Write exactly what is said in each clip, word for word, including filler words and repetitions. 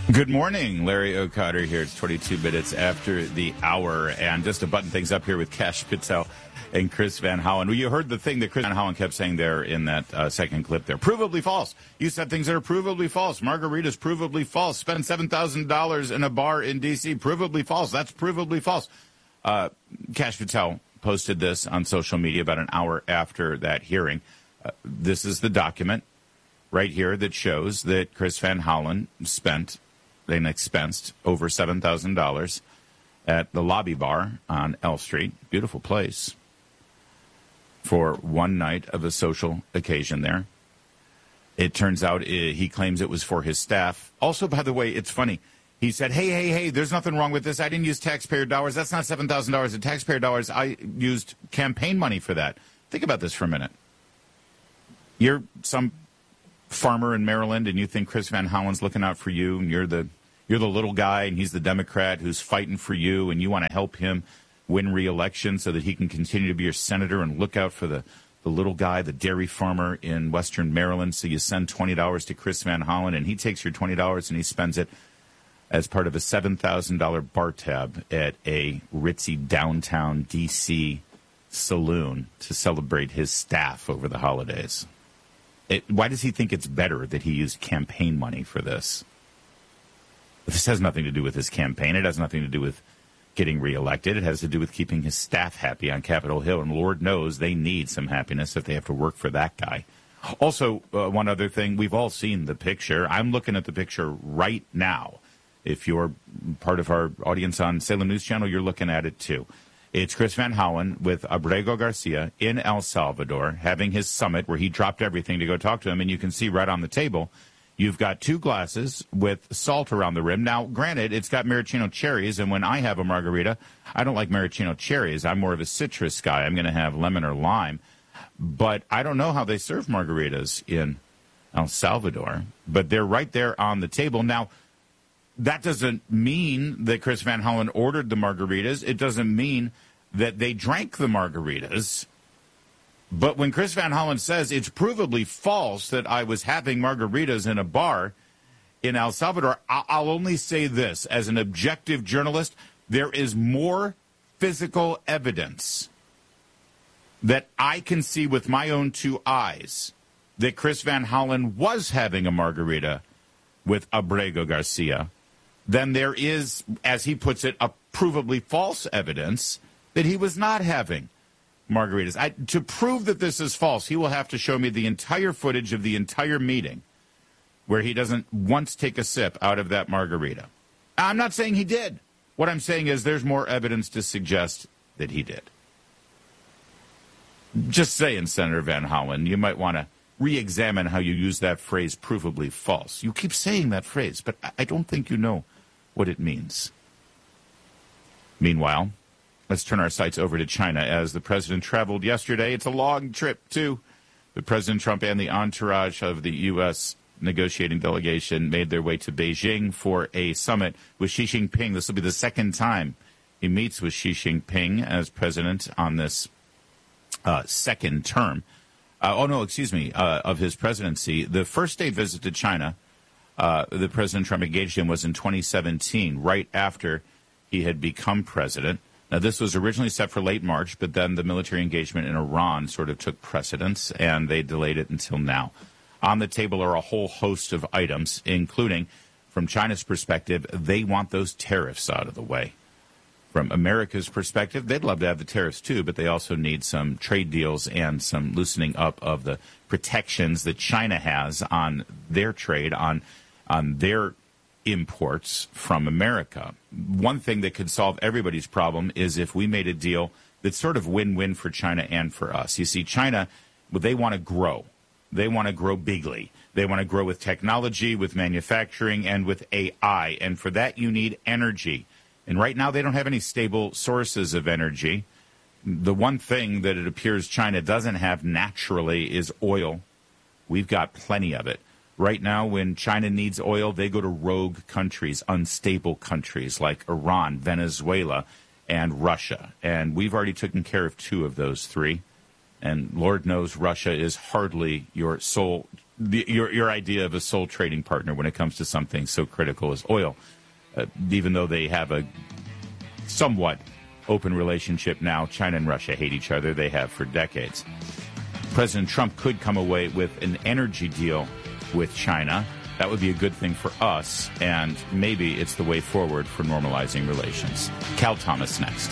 Good morning, Larry O'Connor here. It's twenty-two minutes after the hour, and just to button things up here with Kash Patel and Chris Van Hollen. Well, you heard the thing that Chris Van Hollen kept saying there in that uh, second clip there. Provably false. You said things that are provably false. Margarita's provably false. Spend seven thousand dollars in a bar in D C Provably false. That's provably false. Uh, Kash Patel posted this on social media about an hour after that hearing. Uh, this is the document right here that shows that Chris Van Hollen spent and expensed over seven thousand dollars at the Lobby Bar on L Street. Beautiful place for one night of a social occasion there. It turns out he claims it was for his staff. Also, by the way, it's funny. He said, hey, hey, hey, there's nothing wrong with this. I didn't use taxpayer dollars. That's not seven thousand dollars in taxpayer dollars. I used campaign money for that. Think about this for a minute. You're some farmer in Maryland, and you think Chris Van Hollen's looking out for you, and you're the you're the little guy, and he's the Democrat who's fighting for you, and you want to help him win re-election so that he can continue to be your senator and look out for the, the little guy, the dairy farmer in Western Maryland. So you send twenty dollars to Chris Van Hollen, and he takes your twenty dollars and he spends it as part of a seven thousand dollars bar tab at a ritzy downtown D C saloon to celebrate his staff over the holidays. It, why does he think it's better that he used campaign money for this? This has nothing to do with his campaign. It has nothing to do with getting reelected. It has to do with keeping his staff happy on Capitol Hill. And Lord knows they need some happiness if they have to work for that guy. Also, uh, one other thing, we've all seen the picture. I'm looking at the picture right now. If you're part of our audience on Salem News Channel, you're looking at it too. It's Chris Van Hollen with Abrego Garcia in El Salvador having his summit where he dropped everything to go talk to him. And you can see right on the table, you've got two glasses with salt around the rim. Now, granted, it's got maraschino cherries. And when I have a margarita, I don't like maraschino cherries. I'm more of a citrus guy. I'm going to have lemon or lime. But I don't know how they serve margaritas in El Salvador. But they're right there on the table. Now, that doesn't mean that Chris Van Hollen ordered the margaritas. It doesn't mean that they drank the margaritas. But when Chris Van Hollen says it's provably false that I was having margaritas in a bar in El Salvador, I'll only say this. As an objective journalist, there is more physical evidence that I can see with my own two eyes that Chris Van Hollen was having a margarita with Abrego Garcia then there is, as he puts it, a provably false evidence that he was not having margaritas. I, to prove that this is false, he will have to show me the entire footage of the entire meeting where he doesn't once take a sip out of that margarita. I'm not saying he did. What I'm saying is there's more evidence to suggest that he did. Just saying, Senator Van Hollen, you might want to re-examine how you use that phrase, provably false. You keep saying that phrase, but I don't think you know what it means. Meanwhile, let's turn our sights over to China as the president traveled yesterday. It's a long trip, too. The President Trump and the entourage of the U S negotiating delegation made their way to Beijing for a summit with Xi Jinping. This will be the second time he meets with Xi Jinping as president on this uh, second term. Uh, oh, no, excuse me, uh, of his presidency. The first state visit to China uh, that President Trump engaged in was in twenty seventeen, right after he had become president. Now, this was originally set for late March, but then the military engagement in Iran sort of took precedence, and they delayed it until now. On the table are a whole host of items, including, from China's perspective, they want those tariffs out of the way. From America's perspective, they'd love to have the tariffs, too, but they also need some trade deals and some loosening up of the protections that China has on their trade, on on their imports from America. One thing that could solve everybody's problem is if we made a deal that's sort of win-win for China and for us. You see, China, well, they want to grow. They want to grow bigly. They want to grow with technology, with manufacturing, and with A I. And for that, you need energy. And right now, they don't have any stable sources of energy. The one thing that it appears China doesn't have naturally is oil. We've got plenty of it. Right now, when China needs oil, they go to rogue countries, unstable countries like Iran, Venezuela, and Russia. And we've already taken care of two of those three. And Lord knows Russia is hardly your sole the, your your idea of a sole trading partner when it comes to something so critical as oil, uh, even though they have a somewhat open relationship now. China and Russia hate each other. They have for decades. President Trump could come away with an energy deal with China. That would be a good thing for us, and maybe it's the way forward for normalizing relations. Cal Thomas next.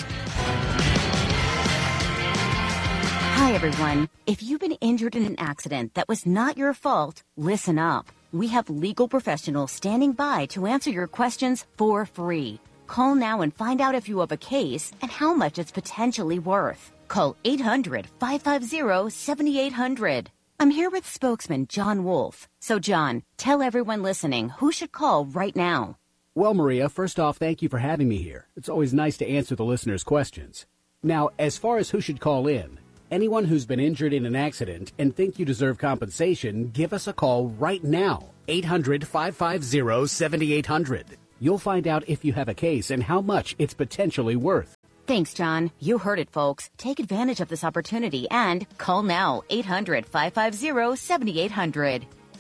Hi, everyone. If you've been injured in an accident that was not your fault, listen up. We have legal professionals standing by to answer your questions for free. Call now and find out if you have a case and how much it's potentially worth. Call eight hundred, five five zero, seven eight zero zero. I'm here with spokesman John Wolf. So, John, tell everyone listening who should call right now. Well, Maria, first off, thank you for having me here. It's always nice to answer the listeners' questions. Now, as far as who should call in, anyone who's been injured in an accident and think you deserve compensation, give us a call right now. eight hundred, five five zero, seven eight zero zero. You'll find out if you have a case and how much it's potentially worth. Thanks, John. You heard it, folks. Take advantage of this opportunity and call now. eight hundred, five five zero, seven eight zero zero.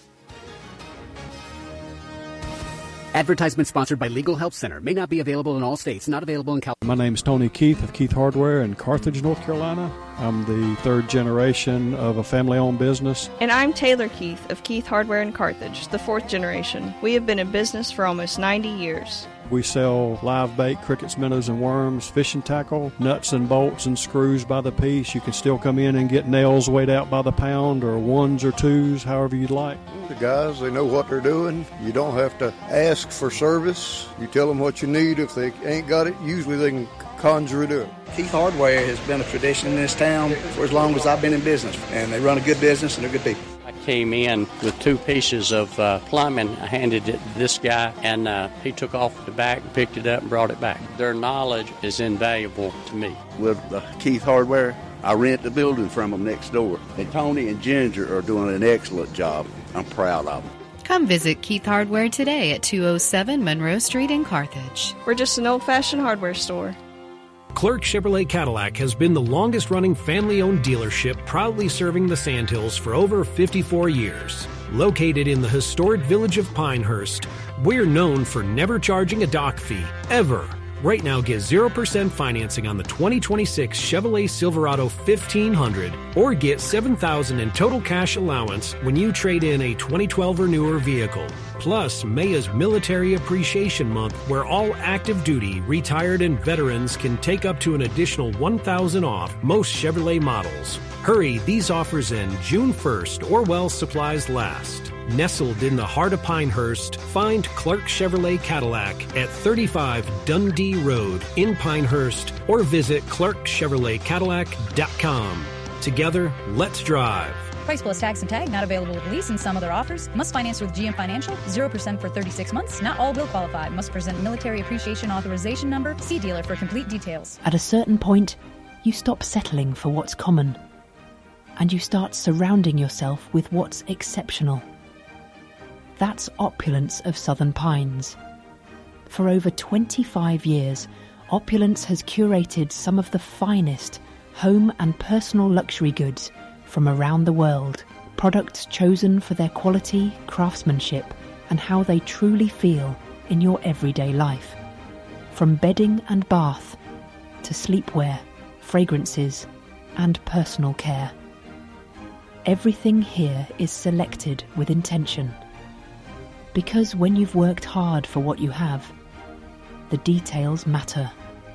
Advertisement sponsored by Legal Help Center. May not be available in all states. Not available in California. My name is Tony Keith of Keith Hardware in Carthage, North Carolina. I'm the third generation of a family-owned business. And I'm Taylor Keith of Keith Hardware in Carthage, the fourth generation. We have been in business for almost ninety years. We sell live bait, crickets, minnows, and worms, fishing tackle, nuts and bolts and screws by the piece. You can still come in and get nails weighed out by the pound, or ones or twos, however you'd like. The guys, they know what they're doing. You don't have to ask for service. You tell them what you need. If they ain't got it, usually they can conjure it up. Keith Hardware has been a tradition in this town for as long as I've been in business, and they run a good business and they're good people. I came in with two pieces of uh, plumbing. I handed it to this guy, and uh, he took off the back and picked it up and brought it back. Their knowledge is invaluable to me. With uh, Keith Hardware, I rent the building from them next door. And Tony and Ginger are doing an excellent job. I'm proud of them. Come visit Keith Hardware today at two oh seven Monroe Street in Carthage. We're just an old-fashioned hardware store. Clark Chevrolet Cadillac has been the longest-running family-owned dealership, proudly serving the Sandhills for over fifty-four years. Located in the historic village of Pinehurst, we're known for never charging a dock fee, ever. Right now, get zero percent financing on the twenty twenty-six Chevrolet Silverado fifteen hundred, or get seven thousand dollars in total cash allowance when you trade in a twenty twelve or newer vehicle. Plus, May is Military Appreciation Month, where all active duty, retired, and veterans can take up to an additional one thousand dollars off most Chevrolet models. Hurry, these offers end June first, or while supplies last. Nestled in the heart of Pinehurst, find Clark Chevrolet Cadillac at thirty-five Dundee Road in Pinehurst, or visit clark chevrolet cadillac dot com. Together, let's drive. Price plus tax and tag, not available with lease and some other offers. Must finance with G M Financial, zero percent for thirty-six months. Not all will qualify. Must present Military Appreciation Authorization Number. See dealer for complete details. At a certain point, you stop settling for what's common, and you start surrounding yourself with what's exceptional. That's Opulence of Southern Pines. For over twenty-five years, Opulence has curated some of the finest home and personal luxury goods from around the world. Products chosen for their quality, craftsmanship, and how they truly feel in your everyday life. From bedding and bath to sleepwear, fragrances, and personal care. Everything here is selected with intention. Because when you've worked hard for what you have, the details matter.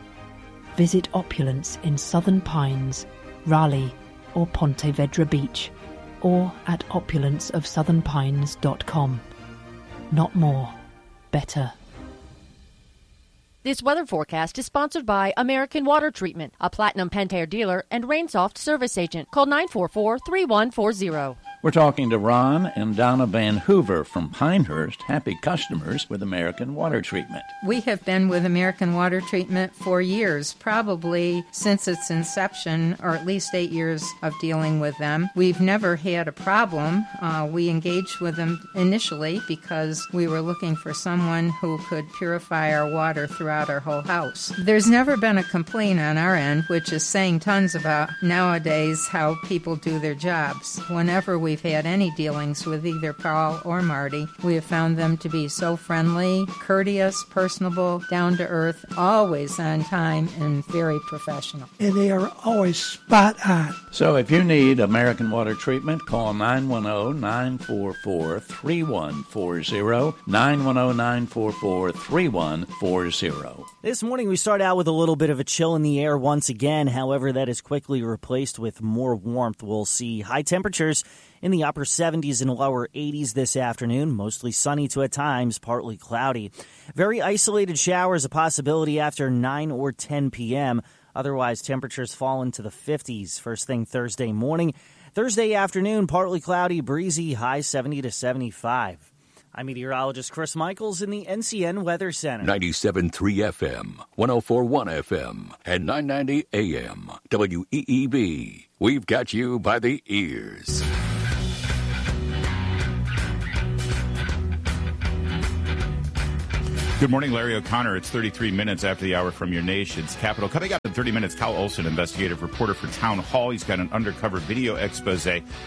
Visit Opulence in Southern Pines, Raleigh, or Ponte Vedra Beach, or at opulence of southern pines dot com. Not more, better. This weather forecast is sponsored by American Water Treatment, a Platinum Pentair dealer and Rainsoft service agent. Call nine four four, three one four zero. We're talking to Ron and Donna Van Hoover from Pinehurst, happy customers with American Water Treatment. We have been with American Water Treatment for years, probably since its inception, or at least eight years of dealing with them. We've never had a problem. Uh, we engaged with them initially because we were looking for someone who could purify our water throughout our whole house. There's never been a complaint on our end, which is saying tons about nowadays how people do their jobs. Whenever we we've had any dealings with either Paul or Marty, we have found them to be so friendly, courteous, personable, down to earth, always on time, and very professional. And they are always spot on. So if you need American Water Treatment, call nine one zero, nine four four, three one four zero, nine one zero, nine four four, three one four zero. This morning we start out with a little bit of a chill in the air once again. However, that is quickly replaced with more warmth. We'll see high temperatures in the upper seventies and lower eighties this afternoon, mostly sunny to at times partly cloudy. Very isolated showers a possibility after nine or ten p.m. Otherwise, temperatures fall into the fifties first thing Thursday morning. Thursday afternoon, partly cloudy, breezy, high seventy to seventy-five. I'm meteorologist Chris Michaels in the N C N Weather Center. ninety-seven point three F M, one oh four point one F M, and nine ninety A M. W E E B. We've got you by the ears. Good morning, Larry O'Connor. It's thirty-three minutes after the hour from your nation's capital. Coming up in thirty minutes, Cal Olson, investigative reporter for Town Hall. He's got an undercover video expose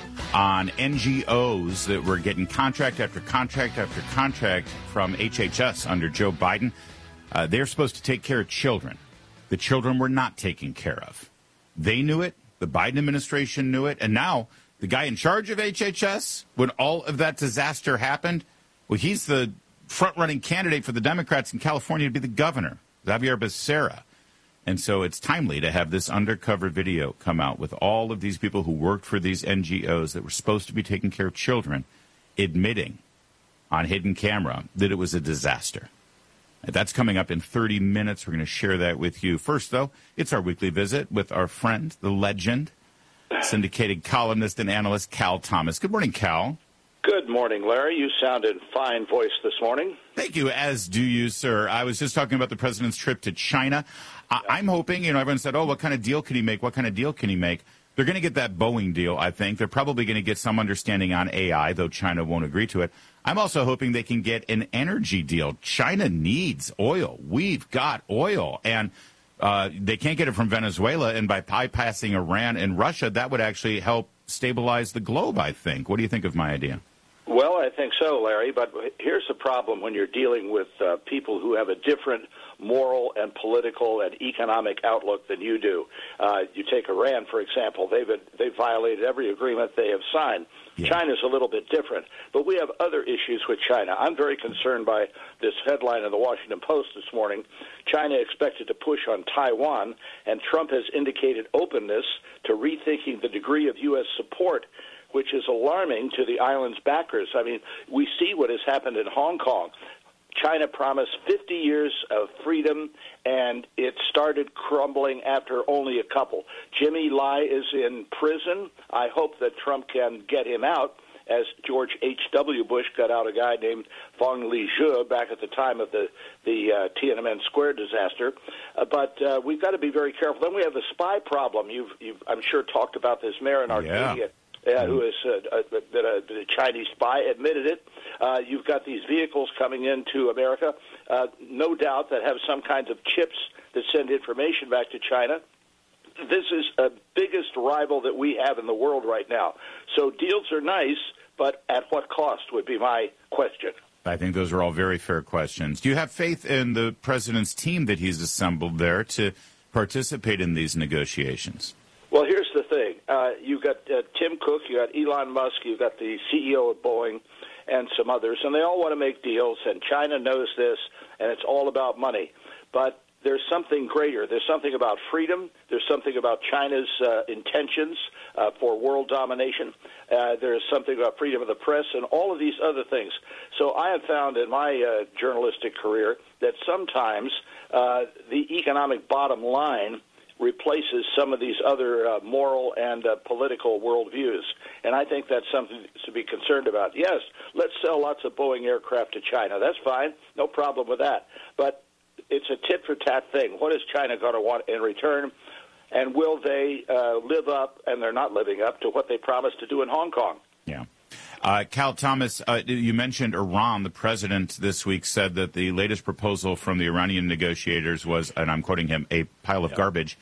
on N G Os that were getting contract after contract after contract from H H S under Joe Biden. Uh, they're supposed to take care of children. The children were not taken care of. They knew it. The Biden administration knew it. And now the guy in charge of H H S, when all of that disaster happened, well, he's the front-running candidate for the Democrats in California to be the governor, Xavier Becerra. And so it's timely to have this undercover video come out with all of these people who worked for these N G Os that were supposed to be taking care of children, admitting on hidden camera that it was a disaster. That's coming up in thirty minutes. We're going to share that with you. First, though, it's our weekly visit with our friend, the legend, syndicated columnist and analyst Cal Thomas. Good morning, Cal. Good morning, Larry. You sounded fine voice this morning. Thank you, as do you, sir. I was just talking about the president's trip to China. I- I'm hoping, you know, everyone said, oh, what kind of deal can he make? What kind of deal can he make? They're going to get that Boeing deal, I think. They're probably going to get some understanding on A I, though China won't agree to it. I'm also hoping they can get an energy deal. China needs oil. We've got oil. And uh, they can't get it from Venezuela. And by bypassing Iran and Russia, that would actually help stabilize the globe, I think. What do you think of my idea? Well, I think so, Larry, but here's the problem when you're dealing with uh, people who have a different moral and political and economic outlook than you do. Uh, you take Iran, for example. They've they've violated every agreement they have signed. Yeah. China's a little bit different, but we have other issues with China. I'm very concerned by this headline in the Washington Post this morning. China expected to push on Taiwan, and Trump has indicated openness to rethinking the degree of U S support, which is alarming to the island's backers. I mean, we see what has happened in Hong Kong. China promised fifty years of freedom, and it started crumbling after only a couple. Jimmy Lai is in prison. I hope that Trump can get him out, as George H W. Bush got out a guy named Feng Lizhe back at the time of the, the uh, Tiananmen Square disaster. Uh, but uh, we've got to be very careful. Then we have the spy problem. You've, you've I'm sure, talked about this, Marin Arcadia. Yeah. Uh, who has uh, uh, been a, been a Chinese spy, admitted it. Uh, you've got these vehicles coming into America, uh, no doubt, that have some kinds of chips that send information back to China. This is the biggest rival that we have in the world right now. So deals are nice, but at what cost would be my question. I think those are all very fair questions. Do you have faith in the president's team that he's assembled there to participate in these negotiations? Well, here's the thing. Uh, you've got uh, Tim Cook, you've got Elon Musk, you've got the C E O of Boeing, and some others, and they all want to make deals, and China knows this, and it's all about money. But there's something greater. There's something about freedom. There's something about China's uh, intentions uh, for world domination. Uh, there's something about freedom of the press and all of these other things. So I have found in my uh, journalistic career that sometimes uh, the economic bottom line replaces some of these other uh, moral and uh, political worldviews. And I think that's something to be concerned about. Yes, let's sell lots of Boeing aircraft to China. That's fine. No problem with that. But it's a tit-for-tat thing. What is China going to want in return? And will they uh, live up, and they're not living up, to what they promised to do in Hong Kong? Yeah. Uh, Cal Thomas, uh, you mentioned Iran. The president this week said that the latest proposal from the Iranian negotiators was, and I'm quoting him, a pile of yeah. garbage.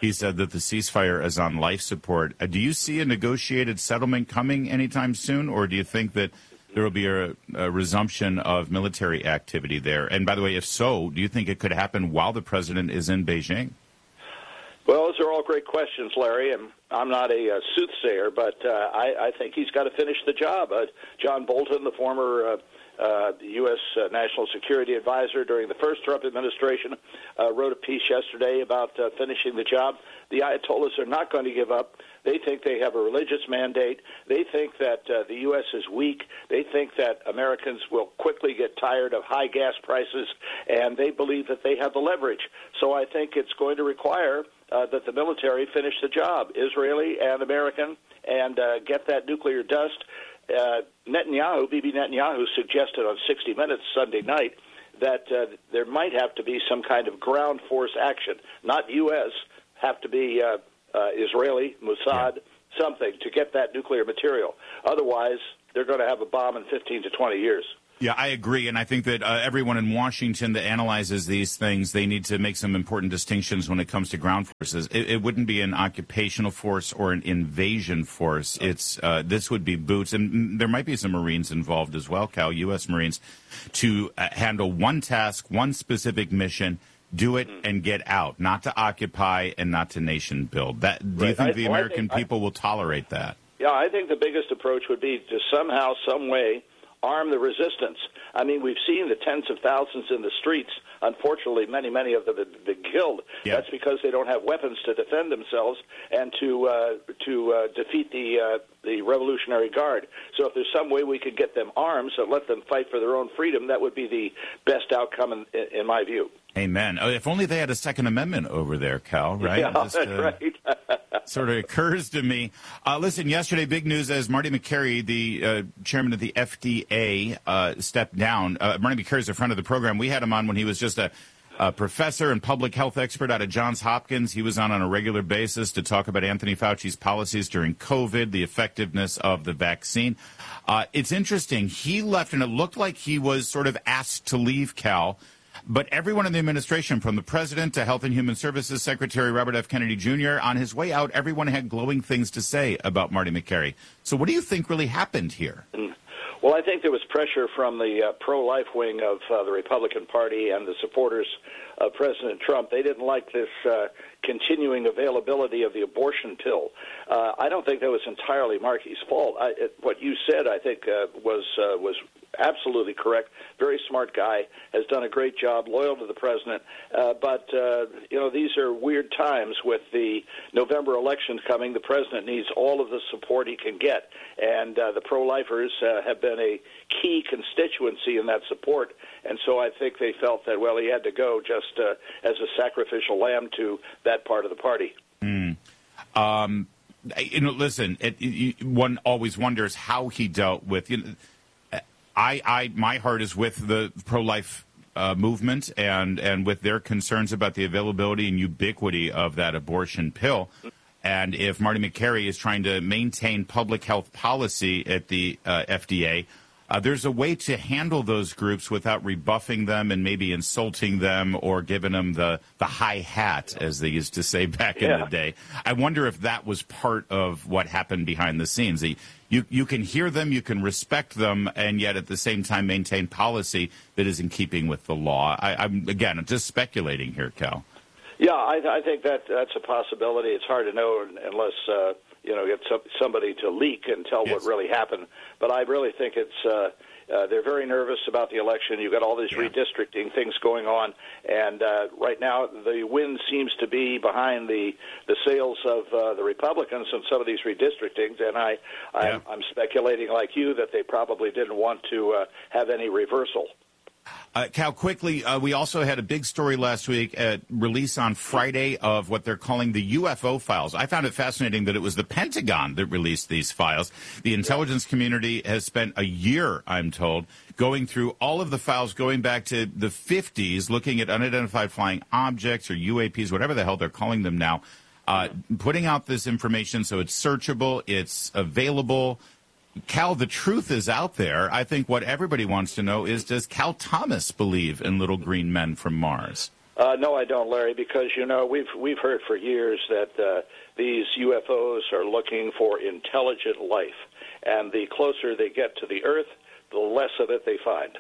He said that the ceasefire is on life support. Uh, do you see a negotiated settlement coming anytime soon, or do you think that there will be a, a resumption of military activity there? And by the way, if so, do you think it could happen while the president is in Beijing? Well, those are all great questions, Larry, and I'm not a uh, soothsayer, but uh, I, I think he's got to finish the job. Uh, John Bolton, the former uh, uh, U S Uh, National Security Advisor during the first Trump administration, uh, wrote a piece yesterday about uh, finishing the job. The Ayatollahs are not going to give up. They think they have a religious mandate. They think that uh, the U S is weak. They think that Americans will quickly get tired of high gas prices, and they believe that they have the leverage. So I think it's going to require uh, that the military finish the job, Israeli and American, and uh, get that nuclear dust. Uh, Netanyahu, Bibi Netanyahu, suggested on sixty minutes Sunday night that uh, there might have to be some kind of ground force action, not U S, have to be uh, uh, Israeli, Mossad, yeah. something to get that nuclear material. Otherwise, they're going to have a bomb in fifteen to twenty years. Yeah, I agree, and I think that uh, everyone in Washington that analyzes these things, they need to make some important distinctions when it comes to ground forces. It, it wouldn't be an occupational force or an invasion force. It's uh, this would be boots, and there might be some Marines involved as well, Cal, U S Marines, to uh, handle one task, one specific mission, do it and get out, not to occupy and not to nation build. That, do right. you think I, the well, American think, people I, will tolerate that? Yeah, I think the biggest approach would be to somehow, some way, arm the resistance. I mean, we've seen the tens of thousands in the streets. Unfortunately, many, many of them have been killed. Yeah. That's because they don't have weapons to defend themselves and to uh, to uh, defeat the uh, the Revolutionary Guard. So if there's some way we could get them arms and let them fight for their own freedom, that would be the best outcome in, in my view. Amen. Oh, if only they had a Second Amendment over there, Cal, right? Yeah, Just, that's uh, right. sort of occurs to me. Uh, listen, yesterday, big news as Marty Makary, the uh, chairman of the F D A, uh, stepped down. Uh, Marty Makary is a friend of the program. We had him on when he was just a, a professor and public health expert out of Johns Hopkins. He was on on a regular basis to talk about Anthony Fauci's policies during COVID, the effectiveness of the vaccine. Uh, it's interesting. He left, and it looked like he was sort of asked to leave, Cal. But everyone in the administration, from the president to Health and Human Services Secretary Robert F. Kennedy Junior, on his way out, everyone had glowing things to say about Marty Makary. So what do you think really happened here? Well, I think there was pressure from the uh, pro-life wing of uh, the Republican Party and the supporters of President Trump. They didn't like this uh, continuing availability of the abortion pill. Uh, I don't think that was entirely Markey's fault. I, it, what you said, I think, uh, was uh, was absolutely correct. Very smart guy, has done a great job, loyal to the president. Uh, but, uh, you know, these are weird times with the November election coming. The president needs all of the support he can get. And uh, the pro-lifers uh, have been a key constituency in that support. And so I think they felt that, well, he had to go just uh, as a sacrificial lamb to that part of the party. Mm. Um, you know, listen, it, it, one always wonders how he dealt with, you know, I, I, my heart is with the pro-life uh, movement and, and with their concerns about the availability and ubiquity of that abortion pill. And if Marty Makary is trying to maintain public health policy at the uh, F D A, uh, there's a way to handle those groups without rebuffing them and maybe insulting them or giving them the, the high hat, as they used to say back yeah. in the day. I wonder if that was part of what happened behind the scenes. The, You you can hear them, you can respect them, and yet at the same time maintain policy that is in keeping with the law. I, I'm again I'm just speculating here, Cal. Yeah, I, I think that that's a possibility. It's hard to know unless uh, you know get some, somebody to leak and tell yes. what really happened. But I really think it's. Uh, Uh, they're very nervous about the election. You've got all these yeah. redistricting things going on, and uh, right now the wind seems to be behind the the sails of uh, the Republicans in some of these redistrictings. And I, I'm, yeah. I'm speculating, like you, that they probably didn't want to uh, have any reversal. Uh, Cal, quickly, uh, we also had a big story last week at release on Friday of what they're calling the U F O files. I found it fascinating that it was the Pentagon that released these files. The intelligence community has spent a year, I'm told, going through all of the files going back to the fifties, looking at unidentified flying objects or U A Ps, whatever the hell they're calling them now, uh, putting out this information so it's searchable, it's available. Cal, the truth is out there. I think what everybody wants to know is, does Cal Thomas believe in little green men from Mars? Uh, no, I don't, Larry, because, you know, we've we've heard for years that uh, these U F Os are looking for intelligent life, and the closer they get to the Earth, the less of it they find.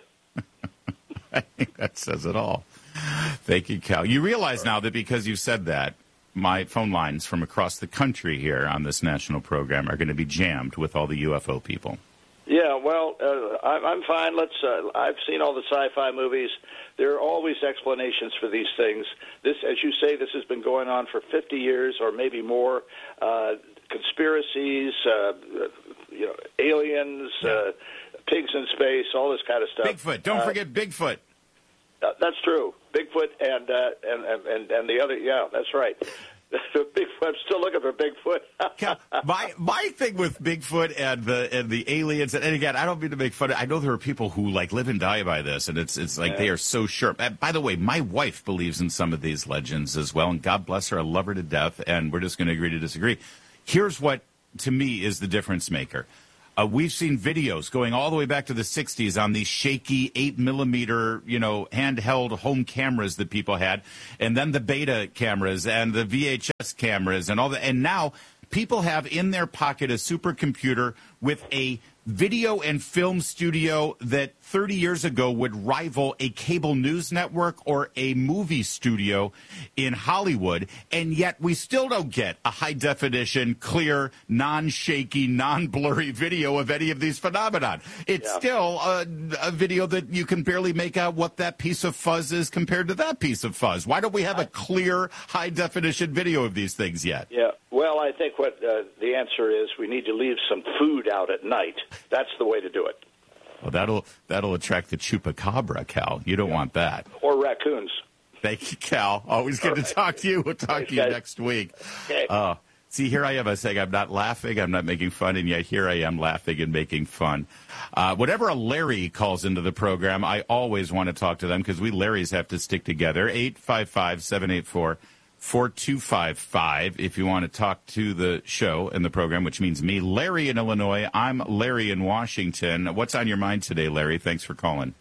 I think that says it all. Thank you, Cal. You realize now that because you said that, my phone lines from across the country here on this national program are going to be jammed with all the U F O people. Yeah, well, uh, I'm, I'm fine. Let's. Uh, I've seen all the sci-fi movies. There are always explanations for these things. This, as you say, this has been going on for fifty years or maybe more. Uh, conspiracies, uh, you know, aliens, uh, pigs in space, all this kind of stuff. Bigfoot. Don't uh, forget Bigfoot. Uh, that's true. Bigfoot and, uh, and and and the other. Yeah, that's right. Bigfoot. I'm still looking for Bigfoot. my my thing with Bigfoot and the and the aliens, and, and again, I don't mean to make fun of. I know there are people who like live and die by this, and it's it's like yeah. they are so sure. And by the way, my wife believes in some of these legends as well, and God bless her, I love her to death. And we're just going to agree to disagree. Here's what to me is the difference maker. Uh, we've seen videos going all the way back to the sixties on these shaky eight millimeter, you know, handheld home cameras that people had, and then the beta cameras and the V H S cameras and all that. And now people have in their pocket a supercomputer with a video and film studio that thirty years ago would rival a cable news network or a movie studio in Hollywood, and yet we still don't get a high-definition, clear, non-shaky, non-blurry video of any of these phenomenon. It's yeah. still a, a video that you can barely make out what that piece of fuzz is compared to that piece of fuzz. Why don't we have a clear, high-definition video of these things yet? Yeah, well, I think what uh, the answer is we need to leave some food out at night. That's the way to do it. Well, that'll that'll attract the chupacabra, Cal. You don't yeah. want that. Or raccoons. Thank you, Cal. Always good All to right. talk to you. We'll talk Thanks, to you guys. next week. Okay. Uh, see, here I am. I saying I'm not laughing. I'm not making fun. And yet here I am laughing and making fun. Uh, whenever a Larry calls into the program, I always want to talk to them because we Larrys have to stick together. eight five five, seven eight four, four two five five if you want to talk to the show and the program, which means me, Larry in Illinois. I'm Larry in Washington. What's on your mind today, Larry? Thanks for calling.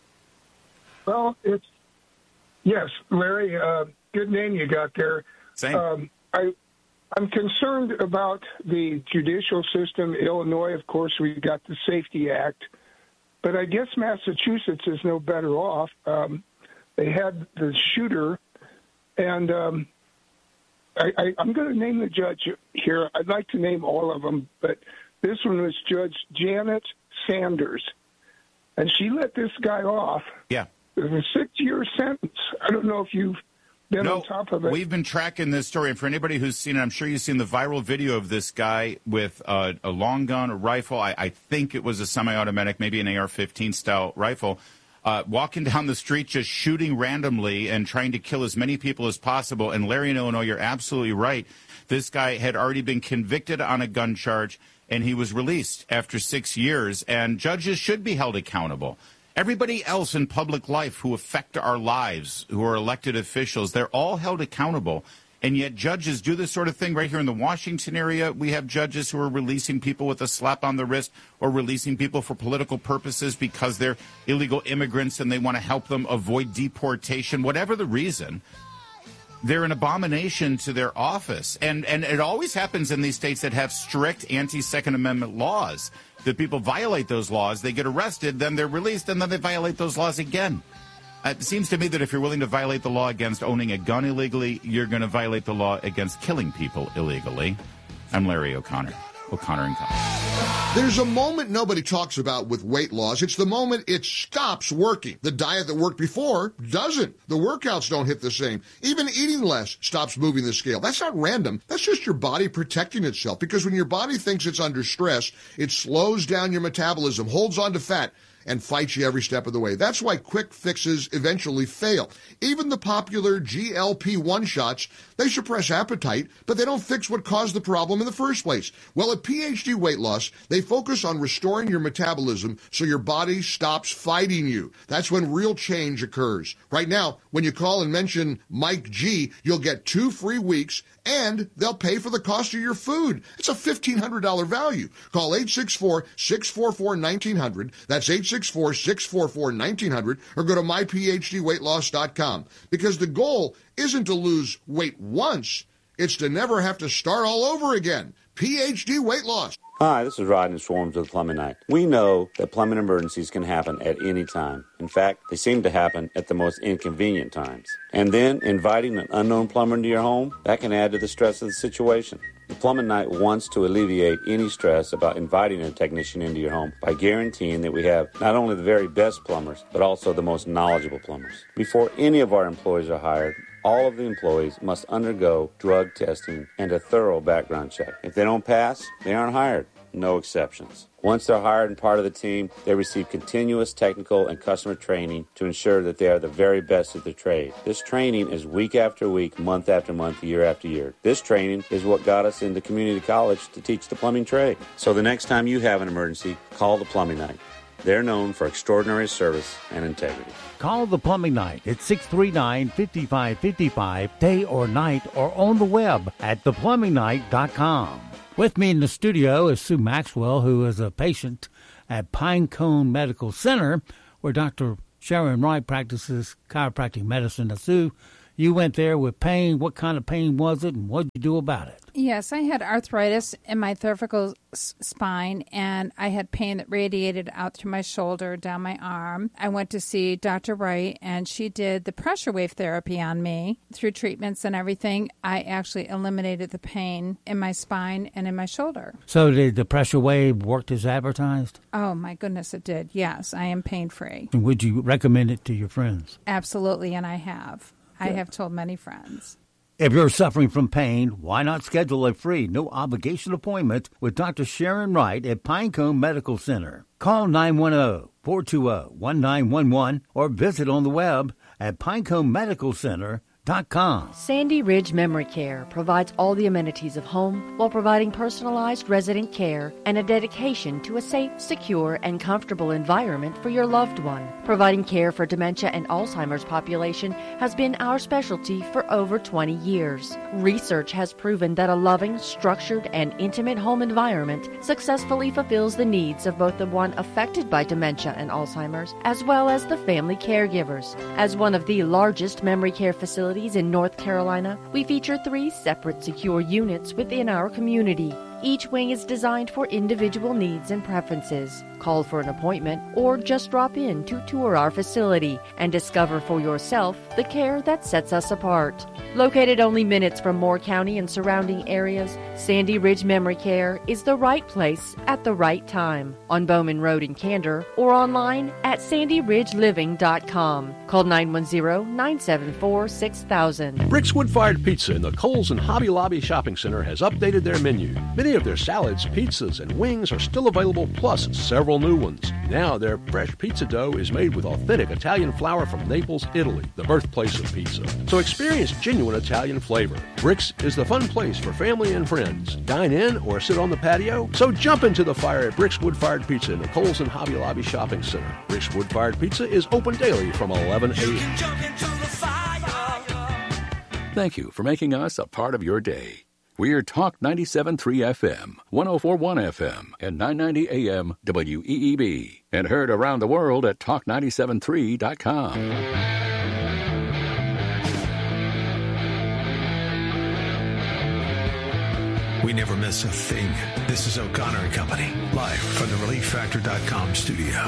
Well, it's, yes, Larry, uh, good name you got there. Same. Um, I, I'm concerned about the judicial system. Illinois, of course, we got the Safety Act, but I guess Massachusetts is no better off. Um, they had the shooter. And um, I, I, I'm going to name the judge here. I'd like to name all of them, but this one was Judge Janet Sanders. And she let this guy off. Yeah. It was a six-year sentence. I don't know if you've been no, on top of it. We've been tracking this story. And for anybody who's seen it, I'm sure you've seen the viral video of this guy with uh, a long gun, a rifle. I, I think it was a semi-automatic, maybe an A R fifteen style rifle. Uh, walking down the street, just shooting randomly and trying to kill as many people as possible. And Larry in Illinois, you're absolutely right. This guy had already been convicted on a gun charge, and he was released after six years. And judges should be held accountable. Everybody else in public life who affect our lives, who are elected officials, they're all held accountable. And yet judges do this sort of thing right here in the Washington area. We have judges who are releasing people with a slap on the wrist or releasing people for political purposes because they're illegal immigrants and they want to help them avoid deportation. Whatever the reason, they're an abomination to their office. And, and it always happens in these states that have strict anti-Second Amendment laws. That people violate those laws, they get arrested, then they're released, and then they violate those laws again. It seems to me that if you're willing to violate the law against owning a gun illegally, you're going to violate the law against killing people illegally. I'm Larry O'Connor. O'Connor and Company. There's a moment nobody talks about with weight loss. It's the moment it stops working. The diet that worked before doesn't. The workouts don't hit the same. Even eating less stops moving the scale. That's not random. That's just your body protecting itself. Because when your body thinks it's under stress, it slows down your metabolism, holds on to fat, and fights you every step of the way. That's why quick fixes eventually fail. Even the popular G L P one shots, they suppress appetite, but they don't fix what caused the problem in the first place. Well, at P H D Weight Loss, they focus on restoring your metabolism so your body stops fighting you. That's when real change occurs. Right now, when you call and mention Mike G, you'll get two free weeks and they'll pay for the cost of your food. It's a fifteen hundred dollars value. Call eight six four, six four four, one nine zero zero. That's eight six four, six four four, one nine zero zero or go to my p h d weight loss dot com. Because the goal isn't to lose weight once, it's to never have to start all over again. P H D Weight Loss. Hi, this is Rodney Swarms with Plumbing Night. We know that plumbing emergencies can happen at any time. In fact, they seem to happen at the most inconvenient times. And then inviting an unknown plumber into your home, that can add to the stress of the situation. The Plumbing Night wants to alleviate any stress about inviting a technician into your home by guaranteeing that we have not only the very best plumbers, but also the most knowledgeable plumbers. Before any of our employees are hired, all of the employees must undergo drug testing and a thorough background check. If they don't pass, they aren't hired. No exceptions. Once they're hired and part of the team, they receive continuous technical and customer training to ensure that they are the very best at their trade. This training is week after week, month after month, year after year. This training is what got us into community college to teach the plumbing trade. So the next time you have an emergency, call the Plumbing Night. They're known for extraordinary service and integrity. Call the Plumbing Night at six three nine, five five five five, day or night, or on the web at the plumbing night dot com. With me in the studio is Sue Maxwell, who is a patient at Pinecone Medical Center, where Doctor Sharon Wright practices chiropractic medicine. Now, Sue, you went there with pain. What kind of pain was it, and what did you do about it? Yes, I had arthritis in my cervical s- spine, and I had pain that radiated out through my shoulder, down my arm. I went to see Doctor Wright, and she did the pressure wave therapy on me. Through treatments and everything, I actually eliminated the pain in my spine and in my shoulder. So did the pressure wave work as advertised? Oh, my goodness, it did. Yes, I am pain-free. And would you recommend it to your friends? Absolutely, and I have. Good. I have told many friends. If you're suffering from pain, why not schedule a free, no-obligation appointment with Doctor Sharon Wright at Pinecone Medical Center? Call nine one zero, four two zero, one nine one one or visit on the web at pinecone medical center dot com. Sandy Ridge Memory Care provides all the amenities of home while providing personalized resident care and a dedication to a safe, secure, and comfortable environment for your loved one. Providing care for dementia and Alzheimer's population has been our specialty for over twenty years. Research has proven that a loving, structured, and intimate home environment successfully fulfills the needs of both the one affected by dementia and Alzheimer's as well as the family caregivers. As one of the largest memory care facilities in North Carolina, we feature three separate secure units within our community. Each wing is designed for individual needs and preferences. Call for an appointment or just drop in to tour our facility and discover for yourself the care that sets us apart. Located only minutes from Moore County and surrounding areas, Sandy Ridge Memory Care is the right place at the right time. On Bowman Road in Candor or online at sandy ridge living dot com. Call nine one zero, nine seven four, six thousand. Brick's Wood Fired Pizza in the Kohl's and Hobby Lobby Shopping Center has updated their menu. Many of their salads, pizzas, and wings are still available, plus several new ones. Now their fresh pizza dough is made with authentic Italian flour from Naples, Italy, the birthplace of pizza. So experience genuine Italian flavor. Brick's is the fun place for family and friends. Dine in or sit on the patio? So jump into the fire at Brick's Wood Fired Pizza in the Kohl's and Hobby Lobby Shopping Center. Brick's Wood Fired Pizza is open daily from eleven a.m. Thank you for making us a part of your day. We're Talk ninety-seven point three F M, one oh four point one F M, and nine ninety A M W E E B, and heard around the world at talk nine seven three dot com. We never miss a thing. This is O'Connor and Company, live from the relief factor dot com studio.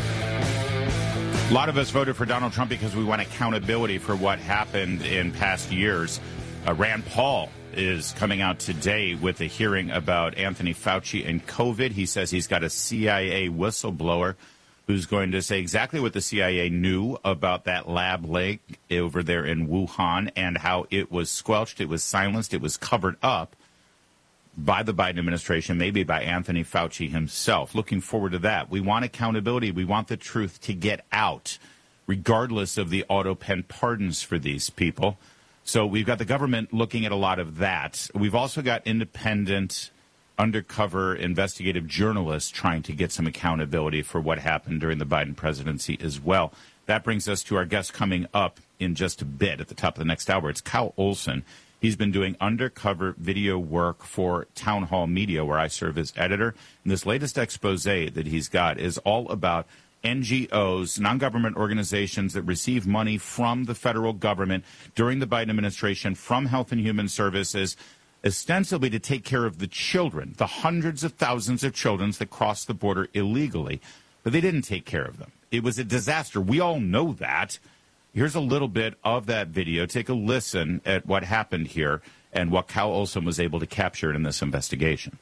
A lot of us voted for Donald Trump because we want accountability for what happened in past years. Uh, Rand Paul is coming out today with a hearing about Anthony Fauci and COVID. He says he's got a C I A whistleblower who's going to say exactly what the C I A knew about that lab leak over there in Wuhan and how it was squelched, it was silenced, it was covered up by the Biden administration, maybe by Anthony Fauci himself. Looking forward to that. We want accountability. We want the truth to get out, regardless of the auto pen pardons for these people. So we've got the government looking at a lot of that. We've also got independent, undercover investigative journalists trying to get some accountability for what happened during the Biden presidency as well. That brings us to our guest coming up in just a bit at the top of the next hour. It's Kyle Olson. He's been doing undercover video work for Town Hall Media, where I serve as editor. And this latest expose that he's got is all about N G Os, non-government organizations that receive money from the federal government during the Biden administration from Health and Human Services, ostensibly to take care of the children, the hundreds of thousands of children that cross the border illegally. But they didn't take care of them. It was a disaster. We all know that. Here's a little bit of that video. Take a listen at what happened here and what Cal Olson was able to capture in this investigation.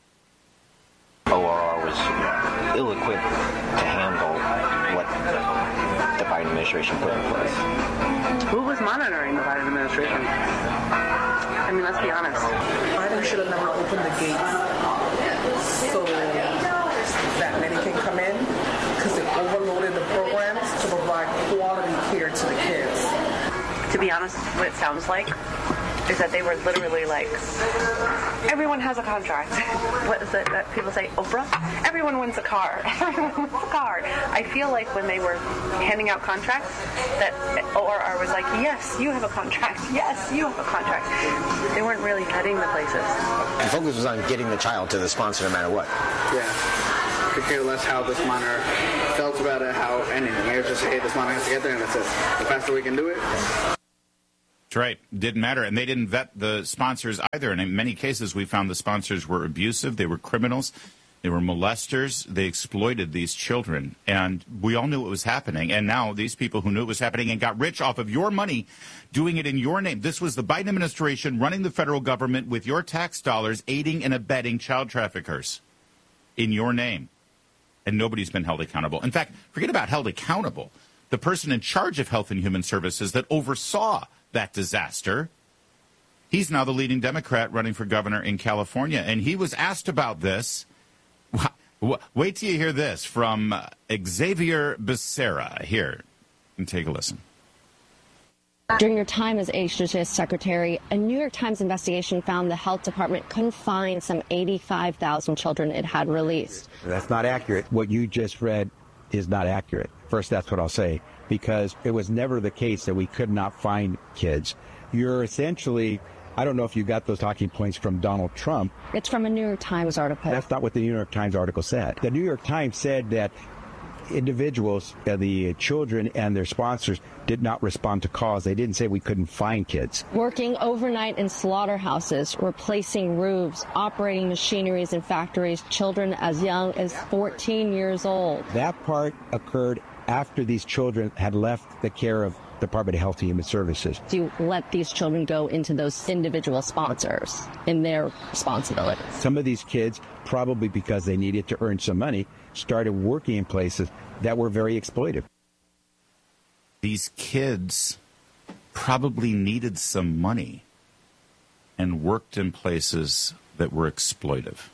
O R R was ill-equipped to handle what the Biden administration put in place. Who was monitoring the Biden administration? I mean, let's be honest. Biden should have never opened the gates so that many can come in, because it overloaded the programs to provide quality care to the kids. To be honest, what it sounds like is that they were literally like, everyone has a contract. What is it that people say, Oprah? Everyone wins a car. Everyone wins a car. I feel like when they were handing out contracts, that O R R was like, yes, you have a contract. Yes, you have a contract. They weren't really vetting the places. The focus was on getting the child to the sponsor no matter what. Yeah. Could care less how this monitor felt about it, how anything. It was just, hey, this monitor has to get there, and that's it. The faster we can do it. That's right. Didn't matter. And they didn't vet the sponsors either. And in many cases, we found the sponsors were abusive. They were criminals. They were molesters. They exploited these children. And we all knew it was happening. And now these people who knew it was happening and got rich off of your money doing it in your name. This was the Biden administration running the federal government with your tax dollars, aiding and abetting child traffickers in your name. And nobody's been held accountable. In fact, forget about held accountable. The person in charge of Health and Human Services that oversaw that disaster, he's now the leading Democrat running for governor in California. And he was asked about this. Wait till you hear this from Xavier Becerra. Here, and take a listen. During your time as H H S Secretary, a New York Times investigation found the health department couldn't find some eighty-five thousand children it had released. That's not accurate. What you just read is not accurate. First, that's what I'll say, because it was never the case that we could not find kids. You're essentially, I don't know if you got those talking points from Donald Trump. It's from a New York Times article. That's not what the New York Times article said. The New York Times said that individuals, uh, the children and their sponsors, did not respond to calls. They didn't say we couldn't find kids. Working overnight in slaughterhouses, replacing roofs, operating machineries in factories, children as young as fourteen years old. That part occurred after these children had left the care of Department of Health and Human Services. Do you let these children go into those individual sponsors in their responsibility? Some of these kids, probably because they needed to earn some money, started working in places that were very exploitive. These kids probably needed some money and worked in places that were exploitive.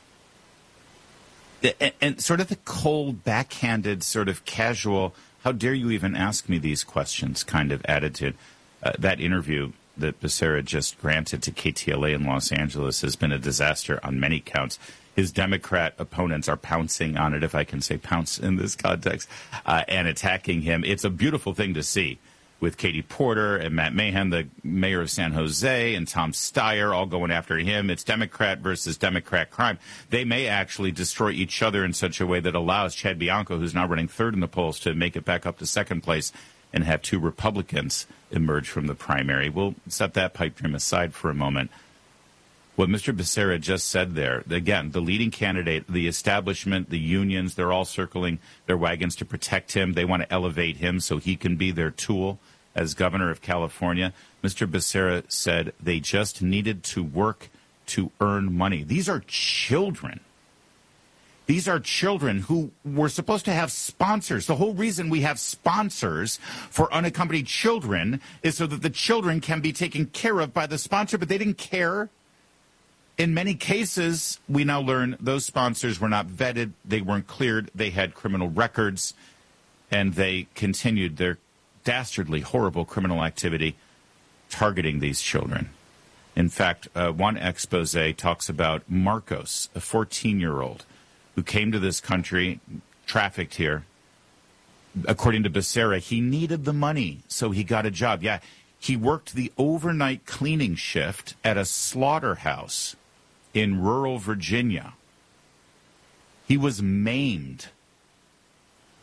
And, and sort of the cold, backhanded, sort of casual, how dare you even ask me these questions kind of attitude. Uh, that interview that Becerra just granted to K T L A in Los Angeles has been a disaster on many counts. His Democrat opponents are pouncing on it, if I can say pounce in this context, uh, and attacking him. It's a beautiful thing to see with Katie Porter and Matt Mahan, the mayor of San Jose, and Tom Steyer all going after him. It's Democrat versus Democrat crime. They may actually destroy each other in such a way that allows Chad Bianco, who's now running third in the polls, to make it back up to second place and have two Republicans emerge from the primary. We'll set that pipe dream aside for a moment. What Mister Becerra just said there, again, the leading candidate, the establishment, the unions, they're all circling their wagons to protect him. They want to elevate him so he can be their tool as governor of California. Mister Becerra said they just needed to work to earn money. These are children. These are children who were supposed to have sponsors. The whole reason we have sponsors for unaccompanied children is so that the children can be taken care of by the sponsor, but they didn't care. In many cases, we now learn those sponsors were not vetted, they weren't cleared, they had criminal records, and they continued their dastardly, horrible criminal activity targeting these children. In fact, uh, one expose talks about Marcos, a fourteen-year-old who came to this country, trafficked here. According to Becerra, he needed the money, so he got a job. Yeah, he worked the overnight cleaning shift at a slaughterhouse in rural Virginia. He was maimed.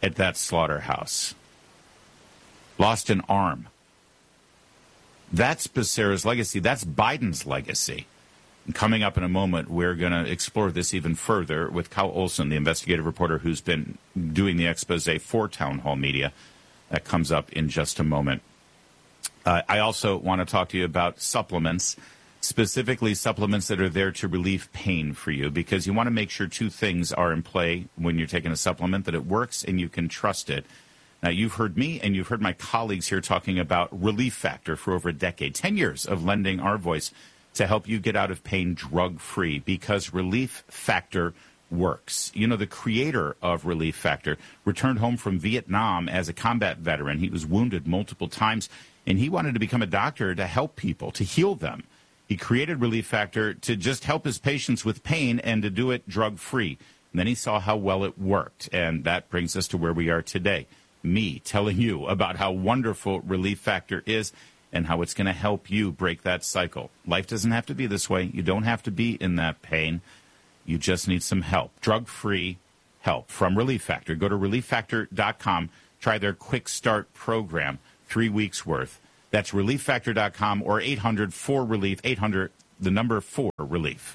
at that slaughterhouse. Lost an arm. That's Becerra's legacy. That's Biden's legacy. And coming up in a moment, we're going to explore this even further with Kyle Olson, the investigative reporter who's been doing the expose for Town Hall Media. That comes up in just a moment. Uh, I also want to talk to you about supplements, specifically supplements that are there to relieve pain for you, because you want to make sure two things are in play when you're taking a supplement, that it works and you can trust it. Now, you've heard me and you've heard my colleagues here talking about Relief Factor for over a decade, ten years of lending our voice to help you get out of pain drug-free, because Relief Factor works. You know, the creator of Relief Factor returned home from Vietnam as a combat veteran. He was wounded multiple times, and he wanted to become a doctor to help people, to heal them. He created Relief Factor to just help his patients with pain and to do it drug-free. And then he saw how well it worked, and that brings us to where we are today. Me telling you about how wonderful Relief Factor is and how it's going to help you break that cycle. Life doesn't have to be this way. You don't have to be in that pain. You just need some help, drug-free help from Relief Factor. Go to relief factor dot com. Try their Quick Start program, three weeks worth. That's relief factor dot com or eight hundred four relief, eight hundred, the number four relief.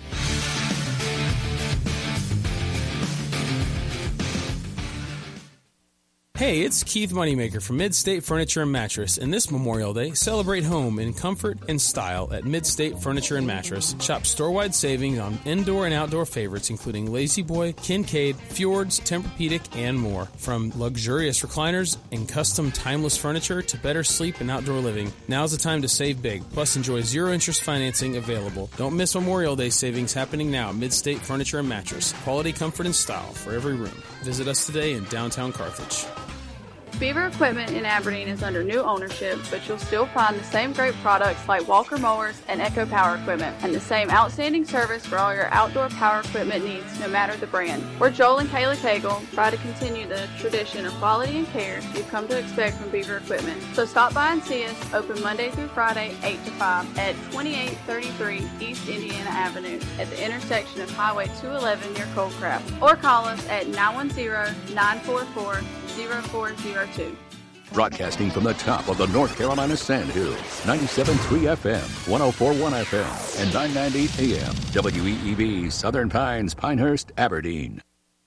Hey, it's Keith Moneymaker from Mid-State Furniture and Mattress, and this Memorial Day, celebrate home in comfort and style at Mid-State Furniture and Mattress. Shop store-wide savings on indoor and outdoor favorites, including Lazy Boy, Kincaid, Fjords, Tempur-Pedic, and more. From luxurious recliners and custom timeless furniture to better sleep and outdoor living, now's the time to save big. Plus, enjoy zero-interest financing available. Don't miss Memorial Day savings happening now at Mid-State Furniture and Mattress. Quality, comfort, and style for every room. Visit us today in downtown Carthage. Beaver Equipment in Aberdeen is under new ownership, but you'll still find the same great products like Walker Mowers and Echo Power Equipment, and the same outstanding service for all your outdoor power equipment needs, no matter the brand. We're Joel and Kayla Cagle, try to continue the tradition of quality and care you've come to expect from Beaver Equipment. So stop by and see us, open Monday through Friday, eight to five, at twenty-eight thirty-three East Indiana Avenue, at the intersection of Highway two eleven near Coldcraft, or call us at nine one zero, nine four four, zero four zero two. Broadcasting from the top of the North Carolina Sandhills, ninety-seven point three F M, one oh four point one F M, and nine ninety A M, W E E B, Southern Pines, Pinehurst, Aberdeen.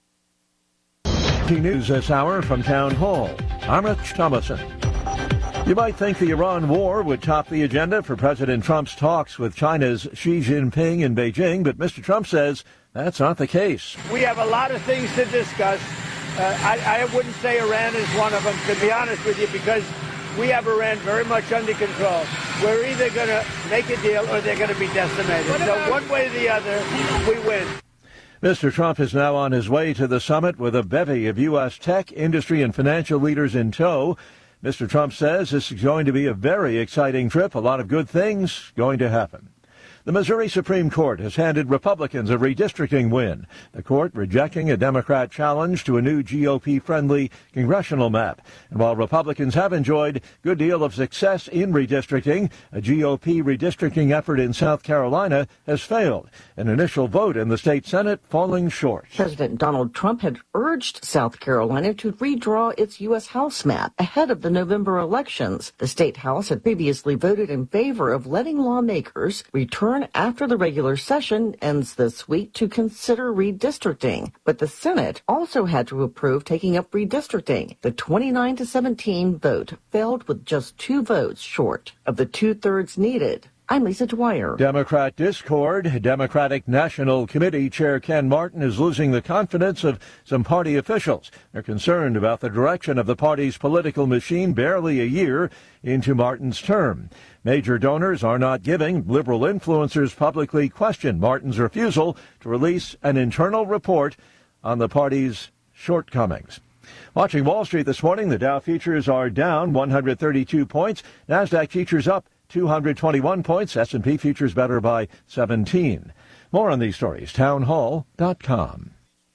News this hour from Town Hall. I'm Rich Thomason. You might think the Iran war would top the agenda for President Trump's talks with China's Xi Jinping in Beijing, but Mister Trump says that's not the case. We have a lot of things to discuss. Uh, I, I wouldn't say Iran is one of them, to be honest with you, because we have Iran very much under control. We're either going to make a deal or they're going to be decimated. So one way or the other, we win. Mister Trump is now on his way to the summit with a bevy of U S tech, industry, and financial leaders in tow. Mister Trump says this is going to be a very exciting trip, a lot of good things going to happen. The Missouri Supreme Court has handed Republicans a redistricting win, the court rejecting a Democrat challenge to a new G O P-friendly congressional map. And while Republicans have enjoyed a good deal of success in redistricting, a G O P redistricting effort in South Carolina has failed, an initial vote in the state Senate falling short. President Donald Trump had urged South Carolina to redraw its U S House map ahead of the November elections. The state House had previously voted in favor of letting lawmakers return after the regular session ends this week to consider redistricting. But the Senate also had to approve taking up redistricting. The twenty-nine to seventeen vote failed with just two votes short of the two-thirds needed. I'm Lisa Dwyer. Democrat discord. Democratic National Committee Chair Ken Martin is losing the confidence of some party officials. They're concerned about the direction of the party's political machine barely a year into Martin's term. Major donors are not giving. Liberal influencers publicly question Martin's refusal to release an internal report on the party's shortcomings. Watching Wall Street this morning, the Dow futures are down one hundred thirty-two points. NASDAQ futures up two hundred twenty-one points. S and P futures better by seventeen. More on these stories, town hall dot com.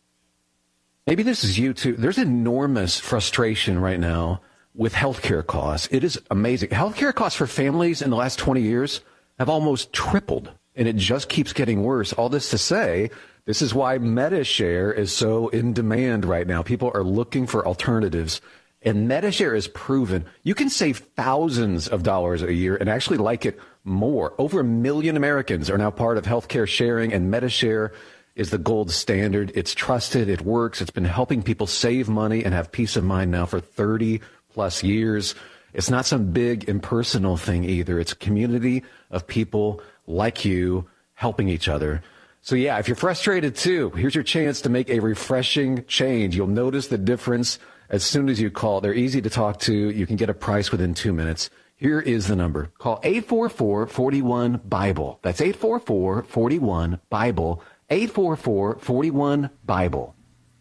Maybe this is you too. There's enormous frustration right now with healthcare costs. It is amazing. Healthcare costs for families in the last twenty years have almost tripled. and it just keeps getting worse. All this to say, this is why MediShare is so in demand right now. People are looking for alternatives, and MediShare is proven. You can save thousands of dollars a year and actually like it more. Over a million Americans are now part of healthcare sharing, and MediShare is the gold standard. It's trusted. It works. It's been helping people save money and have peace of mind now for thirty plus years. It's not some big impersonal thing either. It's a community of people like you helping each other. So yeah, if you're frustrated too, here's your chance to make a refreshing change. You'll notice the difference as soon as you call. They're easy to talk to. You can get a price within two minutes. Here is the number. Call eight four four, four one, BIBLE. That's eight four four, four one, BIBLE. eight four four, four one, BIBLE.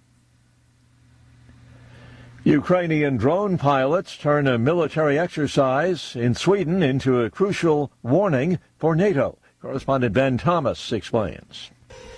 Ukrainian drone pilots turn a military exercise in Sweden into a crucial warning for NATO. Correspondent Ben Thomas explains.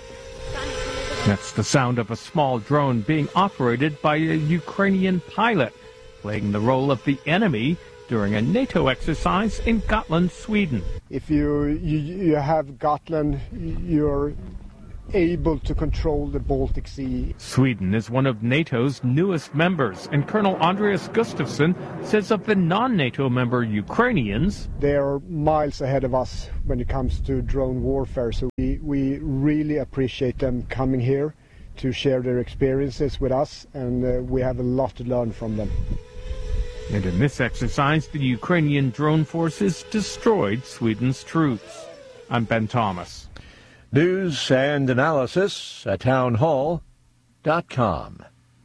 That's the sound of a small drone being operated by a Ukrainian pilot, playing the role of the enemy during a NATO exercise in Gotland, Sweden. If you, you, you have Gotland, you're able to control the Baltic Sea. Sweden is one of NATO's newest members, and Colonel Andreas Gustafsson says of the non-NATO member Ukrainians, they are miles ahead of us when it comes to drone warfare, so we, we really appreciate them coming here to share their experiences with us, and uh, we have a lot to learn from them. And in this exercise, the Ukrainian drone forces destroyed Sweden's troops. I'm Ben Thomas. News and analysis at town hall dot com.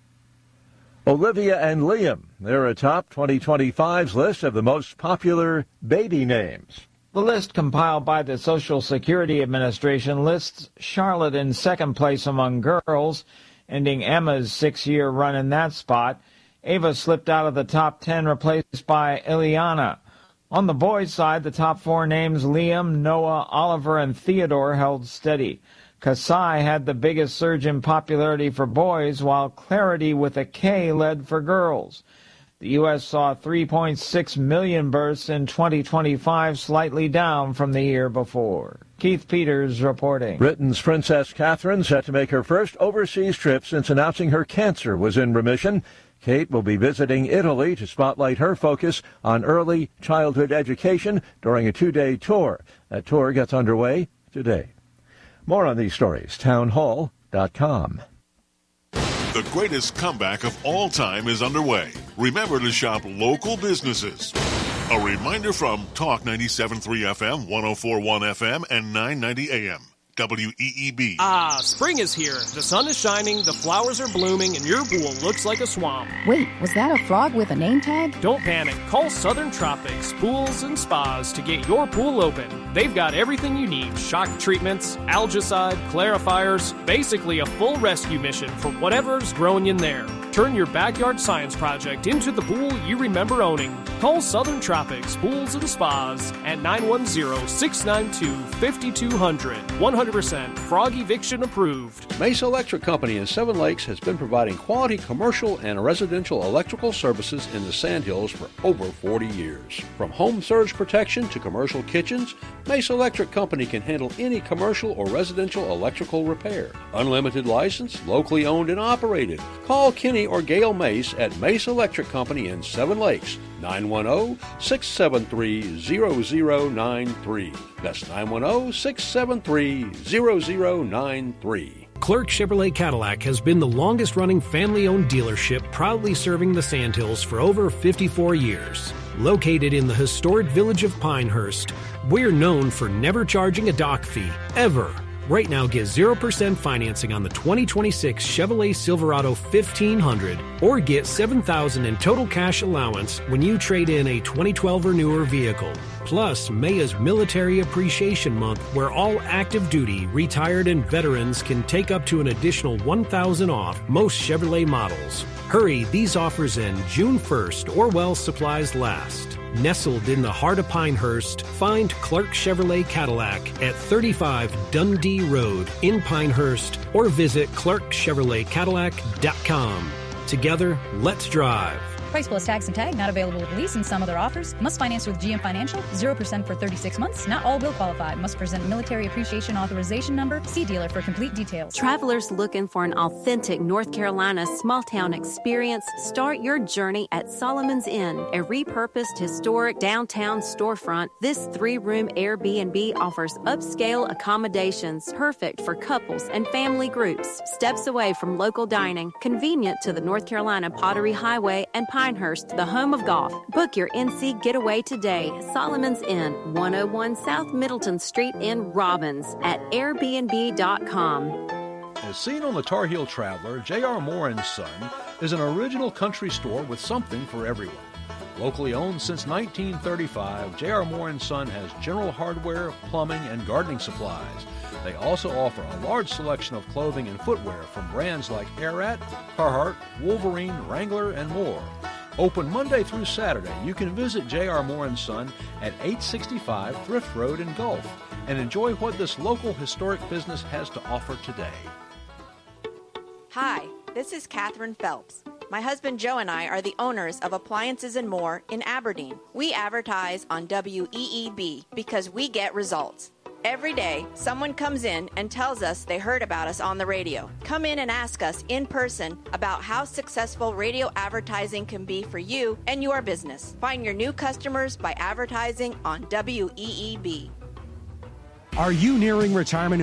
Olivia and Liam, they're atop twenty twenty-five's list of the most popular baby names. The list compiled by the Social Security Administration lists Charlotte in second place among girls, ending Emma's six-year run in that spot. Ava slipped out of the top ten, replaced by Ileana. On the boys' side, the top four names, Liam, Noah, Oliver, and Theodore, held steady. Kasai had the biggest surge in popularity for boys, while Clarity with a K led for girls. The U S saw three point six million births in twenty twenty-five, slightly down from the year before. Keith Peters reporting. Britain's Princess Catherine set to make her first overseas trip since announcing her cancer was in remission. Kate will be visiting Italy to spotlight her focus on early childhood education during a two-day tour. That tour gets underway today. More on these stories, town hall dot com. The greatest comeback of all time is underway. Remember to shop local businesses. A reminder from Talk ninety-seven point three F M, one oh four point one F M, and nine ninety A M. W E E B. Ah, spring is here. The sun is shining, the flowers are blooming, and your pool looks like a swamp. Wait, was that a frog with a name tag? Don't panic. Call Southern Tropics Pools and Spas to get your pool open. They've got everything you need. Shock treatments, algicide, clarifiers, basically a full rescue mission for whatever's growing in there. Turn your backyard science project into the pool you remember owning. Call Southern Tropics Pools and Spas at nine one zero, six nine two, five two zero zero. one hundred percent frog eviction approved. Mesa Electric Company in Seven Lakes has been providing quality commercial and residential electrical services in the Sandhills for over forty years. From home surge protection to commercial kitchens, Mesa Electric Company can handle any commercial or residential electrical repair. Unlimited license, locally owned and operated. Call Kenny or Gail Mace at Mesa Electric Company in Seven Lakes, nine one zero, six seven three, zero zero nine three. That's nine one zero, six seven three, zero zero nine three. Clark Chevrolet Cadillac has been the longest-running family-owned dealership, proudly serving the Sandhills for over fifty-four years. Located in the historic village of Pinehurst, we're known for never charging a dock fee, ever. Right now, get zero percent financing on the twenty twenty-six Chevrolet Silverado fifteen hundred or get seven thousand dollars in total cash allowance when you trade in a twenty twelve or newer vehicle. Plus, May is Military Appreciation Month, where all active duty, retired, and veterans can take up to an additional one thousand dollars off most Chevrolet models. Hurry, these offers end June first or while supplies last. Nestled in the heart of Pinehurst, find Clark Chevrolet Cadillac at thirty-five Dundee Road in Pinehurst or visit clark chevrolet cadillac dot com. Together, let's drive. Price plus tax and tag not available with lease and some other offers. Must finance with G M Financial. zero percent for thirty-six months. Not all will qualify. Must present military appreciation authorization number. See dealer for complete details. Travelers looking for an authentic North Carolina small town experience? Start your journey at Solomon's Inn, a repurposed historic downtown storefront. This three-room Airbnb offers upscale accommodations, perfect for couples and family groups. Steps away from local dining, convenient to the North Carolina Pottery Highway and Pinehurst, the home of golf. Book your N C getaway today. Solomon's Inn, one oh one South Middleton Street in Robbins at airbnb dot com. As seen on the Tar Heel Traveler, J R. Moore and Son is an original country store with something for everyone. Locally owned since nineteen thirty-five, J R. Moore and Son has general hardware, plumbing, and gardening supplies. They also offer a large selection of clothing and footwear from brands like Arat, Carhartt, Wolverine, Wrangler, and more. Open Monday through Saturday, you can visit J R. Moore and Son at eight sixty-five Thrift Road in Gulf and enjoy what this local historic business has to offer today. Hi, this is Catherine Phelps. My husband Joe and I are the owners of Appliances and More in Aberdeen. We advertise on W E E B because we get results. Every day, someone comes in and tells us they heard about us on the radio. Come in and ask us in person about how successful radio advertising can be for you and your business. Find your new customers by advertising on W E E B. Are you nearing retirement